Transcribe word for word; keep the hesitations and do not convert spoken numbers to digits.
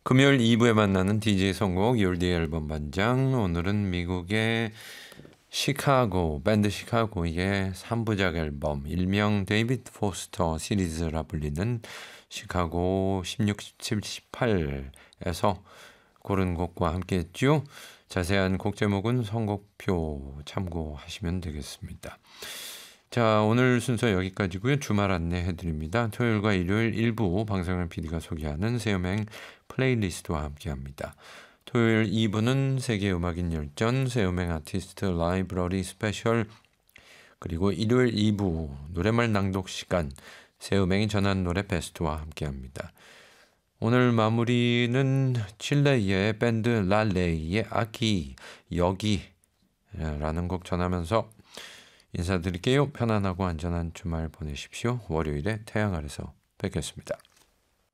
금요일 이 부에 만나는 디제이 선곡 열디 앨범 반장. 오늘은 미국의 시카고 밴드 시카고의 삼 부작 앨범 일명 데이비드 포스터 시리즈라 불리는 시카고 십육, 십칠, 십팔에서 고른 곡과 함께 했죠. 자세한 곡 제목은 선곡표 참고하시면 되겠습니다. 자, 오늘 순서 여기까지고요. 주말 안내해드립니다. 토요일과 일요일 일부 방송현 피디가 소개하는 새음행 플레이리스트와 함께합니다. 토요일 이 부는 세계음악인 열전, 새음행 아티스트 라이브러리 스페셜, 그리고 일요일 이 부 노래말 낭독 시간, 새음행이 전한 노래 베스트와 함께합니다. 오늘 마무리는 칠레의 밴드 랄레이의 아기, 여기라는 곡 전하면서 인사드릴게요. 편안하고 안전한 주말 보내십시오. 월요일에 태양 아래서 뵙겠습니다.